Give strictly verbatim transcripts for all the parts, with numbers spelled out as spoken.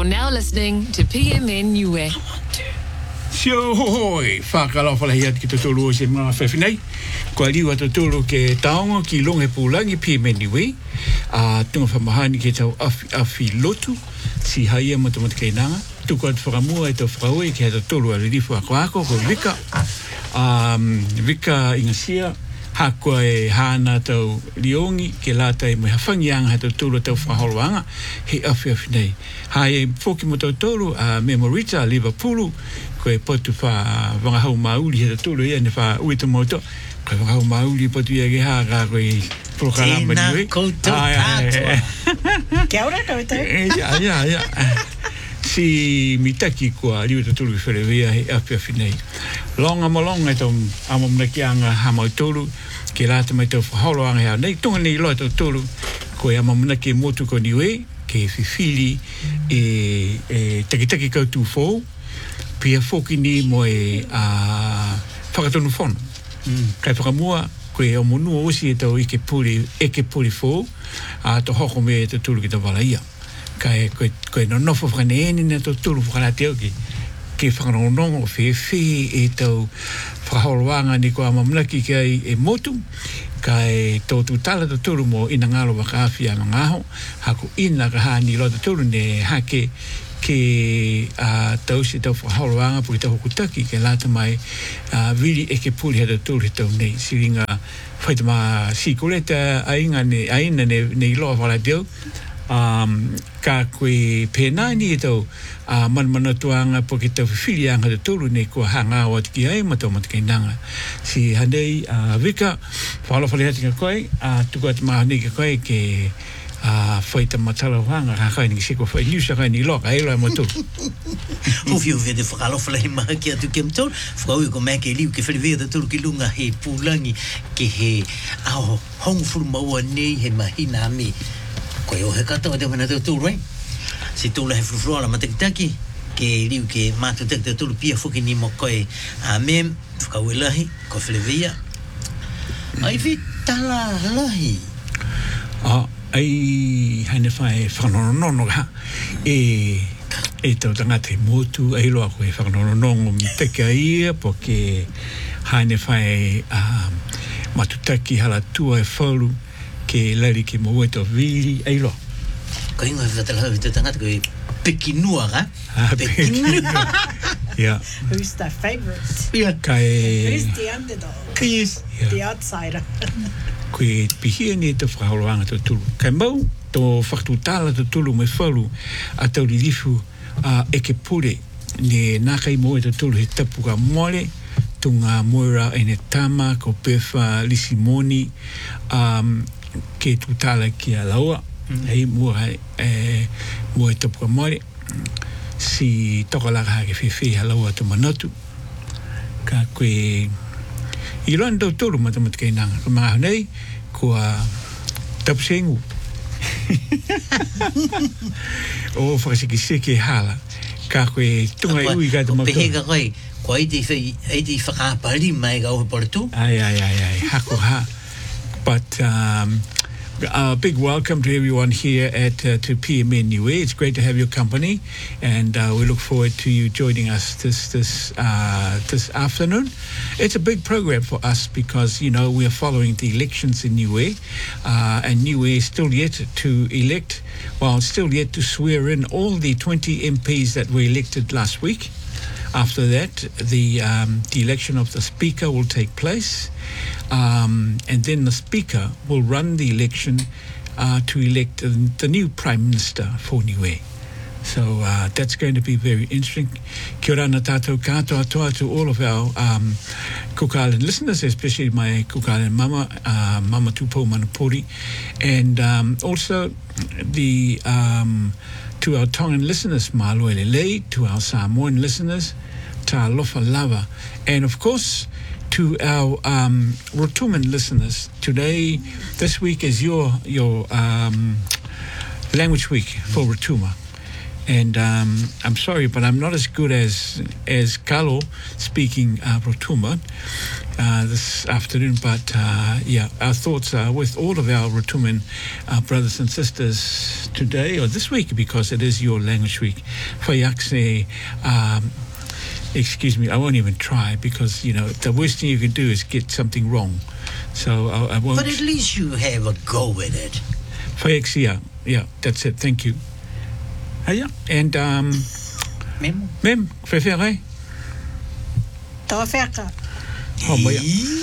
You're now listening to P M N Niue. Sio hoi, whakala whala hiat ki totoro o se mga whawhinei. Kua liwa totoro ke taonga ki longe pūlangi P M N Niue. A tunga whamahani ke tau afi, afi lotu, si haia matamata kei nanga. Tuku atu whakamua e tau whakaue ke hata tolu a lirifu a koako ko Vika. Um, Vika ingasia. Hakua e hana tau liongi ke lata e mai hawhangi anga tau tolu tau whaholoanga he awhi awhi nei. Hai e whoki mo tau tolu a Memorita Liverpool ko e potu wha wangahau mauli he tau tolu ia ne wha uita moto ko e wangahau mauli potu ia ke haka ko e prokaramba niwe. Tēnā koutou tātua. Kia ora koutou. Ia, ia, ia. Si mitaki kua liu tau tolu wherewea he awhi awhi nei. Longa malonga e tau amamna ki anga hamau tolu ke lata mai tau whaholoanga hea nei tonga nei loa tau tolu ko e amamna ki motu ko niwe ke whiwhiri e, e takitaki koutu fōu pia whoki ni mo e a whakatonu whono mm. Kai whakamua ko e omonua osi e tau ike puri eke puri fōu a to hoko me e tau tolu ki tau walaia kai ko e, ko e no nofo whakaneeni na tau tolu whakanate au ki ke whangaronongo whewhi e tau whaholoanga ni ko amamnaki kai e motu kai tōtu tala to turu mo ina ngalo wakawhi a mangaho haku ina ka hani lo to turu ne hake ke uh, tau si tau whaholoanga pui tau hokutaki ke lata mai uh, viri eke puli hata turu he tau nei siringa whaitama sikuleta ainga ne aina ne, ne iloa wala teo um, ka koe pēnani e tau a uh, manmana tuanga po ke tau whiwhirianga te tolu nei kua hanga o atiki ai ma tau matakai nanga. Si hanei a uh, Vika, whalawhale hatinga koe, a uh, tuku ati maha nei ke koe ke a uh, whaita matala wanga ka kai ni seko whai niusa kai ni loka, e loa mo tolu. Uwhi uwhi te whakalawhale he maha ki atu ke mtolu, whakaui ko mea ke liu ke whaliwea te tolu ki lunga he pūlangi ke he ao hongu furu maua nei he mahina me. Koe o he kata o te wana te tolu, eh? Si tula he frufrola matakitaki ke liu ke mātu tek te tulu pia whuki ni mo koe a mem whakauelahi ko whelewia ai vi tala lahi a ai haine whae whakanonono ha e e tau tangata motu ai loa koe whakanonono mi teke ia po ke haine whae um, matutaki hala tua e whaulu ke lari ke mo to viri ai loa ko ingo he whatala te tangata koe pekinua ka ah, pekinua yeah. Who's the favourite? Yeah. Kai... Who's the underdog? Yes. Yeah. The outsider. Koe pihia ni te whakaholoanga te tulu. Kai mau, tō whakatutala te tulu me whalu a tau ririfu a eke pure ne nākai moe te tulu he tapu ka mole tunga moera e ne tama ko pefa lisimoni um, ke tutala ki a laua. Mm. Hei mua hai e mua e tapu ka mole si toka laka hake whewhi halaua tu manatu ka koe i loan tau tolu matamata kei nanga ka mga nei kua tapu sengu o whakasikiseke hala ka koe tunga i ui kata mako o pehega koe ko eiti eiti whakapari mai ka ohe portu ai ai ai ai hako ha but um a big welcome to everyone here at uh, to P M N Niue. It's great to have your company, and uh, we look forward to you joining us this this uh, this afternoon. It's a big program for us because you know we are following the elections in Niue, uh, and Niue is still yet to elect, well, still yet to swear in all the twenty M Ps that were elected last week. After that, the um, the election of the Speaker will take place, um, and then the Speaker will run the election uh, to elect uh, the new Prime Minister for Niue. So uh, that's going to be very interesting. Kia ora na tātou katoa toa to all of our um, Cook Island listeners, especially my Cook Island mama, uh, Mama Tupo Manapori, and um, also the... Um, to our Tongan listeners, Māloe Lelei, to our Samoan listeners, Ta Lofa Lava, and of course to our um, Rotuman listeners. Today, this week is your your um, language week for Rotuma. And um, I'm sorry, but I'm not as good as as Carlo speaking uh, Rotuma. uh, this afternoon. But uh, yeah, our thoughts are with all of our Rotuman uh, brothers and sisters today or this week, because it is your language week. Whaiakse, um, excuse me, I won't even try, because, you know, the worst thing you can do is get something wrong. So I, I won't. But at least you have a go with it. Whaiakse, yeah, yeah, that's it. Thank you. Uh, yeah, and um, Mem? Mem, whewhea Tawa wheka. Oh, mai.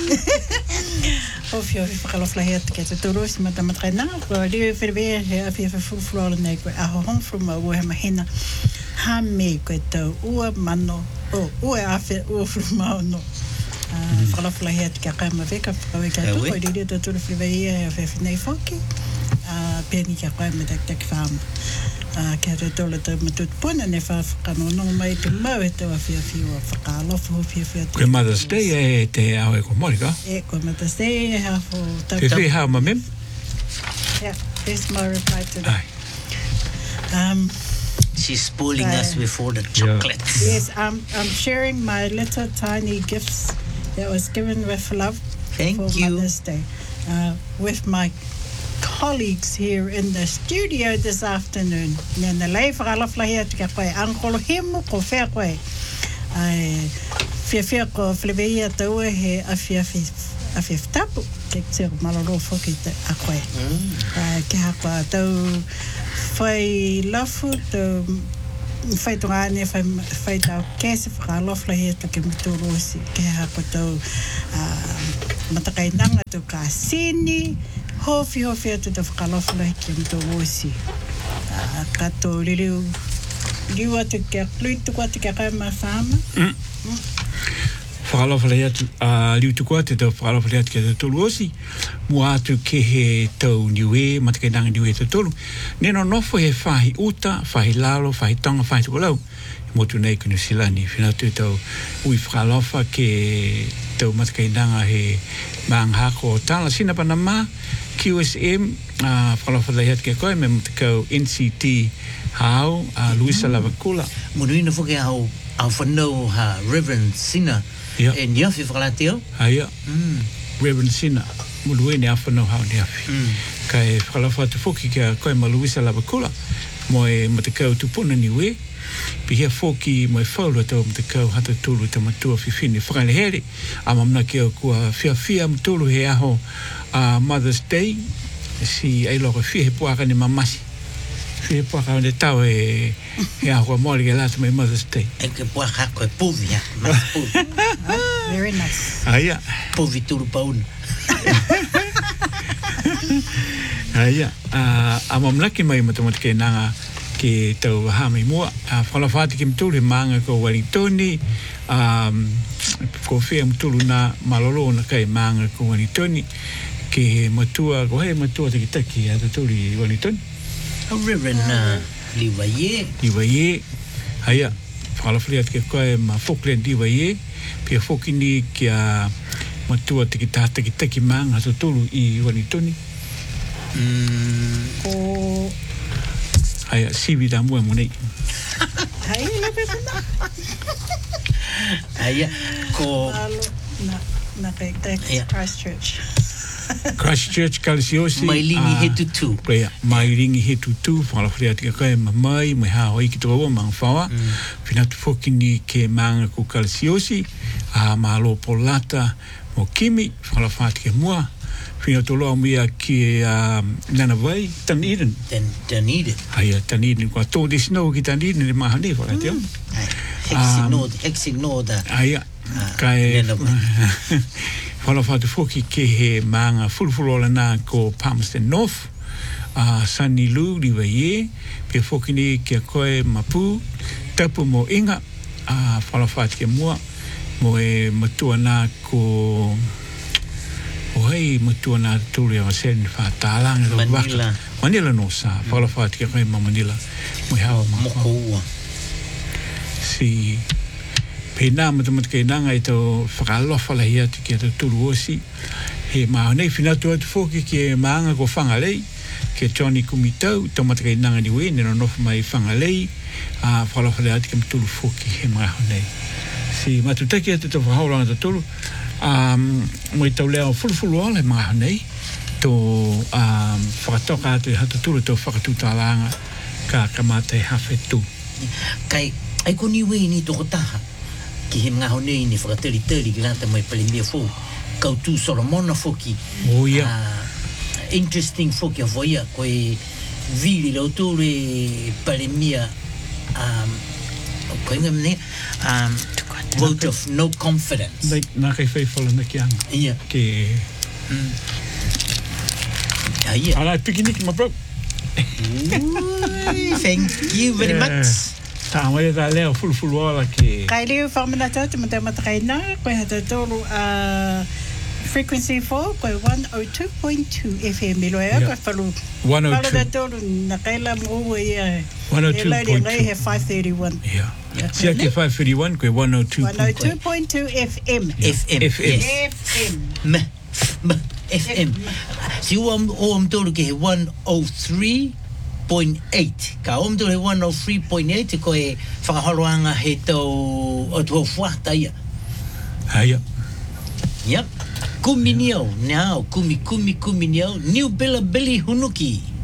O fio whakalofla hea te te turusi mata matkai nā. Ko riwe whirwea he a fia whulfulora nei koe aho hongfruma ua he mahina. Ha me koe tau ua mano. O, ua a whi ua fruma ono. Whakalofla hea te kia kaima weka. Whakawe kia tuko i riri te turu whirwea he a whi nei whoki. Pēni kia kaima te te whaama. Kia te tola tau matut puna ne whawhakanonong mai te mau he tau a whia whiua whakalofu ho whia whia. Koe Mother's Day e te au e ko morika. E, koe Mother's Day e hafo tau Te whi hao ma Mem? Yeah, there's my reply to that. Aye. Um, She's spoiling Uh, us with all the chocolates. yes, I'm, I'm sharing my little tiny gifts that was given with love Thank for you. Mother's Day uh, with my colleagues here in the studio this afternoon. Nena lei whakalawhla hea tika koe angkolo himu ko whea koe. Ai, whia whia ko whleweia taua he a whia a whia tapu. Ke te maloro whoki te a koe. Ai, ke hapa tau whai lafu, tau whai tonga ane, whai, whai tau kese whakalawhla hea tuke mitorosi. Ke hapa tau uh, matakai nanga tu ka sini, hofi hofi atu te whakalawhla ki mitorosi. Uh, kato ririu, riu atu kia kluitu kua te kia kaima whaama. Mm. Whakalawhale atu, a liu tuku atu tau whakalawhale atu kia te tolu osi, mua atu ke he tau niue, matakai nanga niue te tolu. Neno nofo he whahi uta, whahi lalo, whahi tonga, whahi tukolau. Motu nei kunu silani, whina tu tau ui whakalawha ke tau matakai nanga he maanghako o tala sina pana mā, Q S M, uh, whakalawhale atu kia koe, me matakau N C T hao, uh, Luisa Lavakula. Munuina whuke au, au whanau ha Reverend Sina. Yeah. E niawhi whakalateo? Aia. Mm. Reverend Sina, mulue ne awhanau hao ne awhi. Mm. Kai whakalawha atu whoki kia koe ma Luisa Lavakula, mo e matakau tupuna niwe, pihia whoki mo e whaulu atau matakau hata tulu ta matua whiwhine whakaile here, a mamna kia kua whia whia mtulu he aho uh, Mother's Day, si eiloka whia he puaka ni mamasi. Whia he puaka ne tau e he aho mori ke lata mai Mother's Day. E ke pua hako e puvi ha, mas puvi. Oh, very nice. Aia. Puvi turu pauna. Aia. Uh, a mamnaki mai matamat ke nanga ke tau hami mua. Uh, whalawhati ke mtulu he maanga ko Wellingtoni. Um, ko whea mtulu na malolo na kai maanga ko Wellingtoni. Ke he matua, ko he matua te kitaki a te tuli Wellingtoni. Reverend uh, Liwaye. Iwa ye. Aia. Whalawhati atu ke koe ma Falkland iwa ye. Pia whokini ki a matua te kitata kitaki maanga te tulu i Wellingtoni. Mm. Ko Aia, siwi da mua munei. hai na pepena. Aia, ko... Alo na na kai Yeah. Christchurch. Christchurch, Kalisiosi. Mai lingi he tutu. Prea, mai ringi he tutu, whalawharea tika koe ma mai, mai haa hoi ki toa mga whawa. Whina tu whokini ke maanga ko Kalisiosi, a mahalo polata mo kimi, whalawharea tika mua. Whina tu loa mia ki uh, Nanawai, Dunedin. Dan, Dunedin. Haia, Dunedin, kua tō de snow ki Dunedin, e maha ne, whala teo. Hexinode, hexinode. Aia, kai whalawhatu whoki ke he maanga fulfulola nā ko Palmerston North, uh, Sunny Lu, riwa ye, pe whoki ni kia koe mapu, tapu mo inga, uh, whalawhatu ke mua, mo e matua nā ko, o hei matua nā tūri a waseni whātālanga. Manila. Manila no sa, whalawhatu ke koe ma Manila, mo e hawa ma Moko ua. si pena matamat kei nanga i tau whakalofa lahi atu ki atu turu osi. He maho nei whinatu atu whoki ki e maanga ko whangalei, ke Johnny Kumitau, tau mata kei nanga ni we, nero nofu mai whangalei, a whakalofa lahi atu ki mtulu whoki he maho nei. Si matutaki atu tau whahauranga ta tulu, Um, mo i tau leo fulufulu ole mga nei, tō um, whakatoka atu i hataturu tō whakatutalanga ka kamate hawhe tū. Kai, ai ko ni wei ni toko taha, ki he mga honei ni whakatari tari ki rata mai palimia fō, kau tū Solomona foki. Oh, yeah. Uh, interesting foki a voia, koe vili lau tōre palimia, um, koe ngā mene, um, vote of no confidence. Nei, nā kai whaiwhala na ki anga. Ia. Ke... Mm. Ah, ia. Alright, pikiniki, my bro. Ooh, thank you very much. Tā mai tā leo fulufulu ala ke... Kai leo whamana tau, te mata matakai nā, koe hata tōru a frequency four, koe one oh two point two F M, ilo ea, koe whalu. one oh two. Whalu ta tōru, na kaila mōua ia. one oh two point two. E lai he five thirty-one. Yeah. Sia ke five thirty-one, koe one oh two point two. one oh two point two F M. F M. F M. F M. M. M. F M. Si o am o am tōru ke he one oh three point eight. Ka o am tōru he one oh three point eight ko e whakaholoanga he tau o tō whuata ia. Haia. Yep. Kumi niau, now, kumi kumi kumi niau, New Billa Billy Hunuki.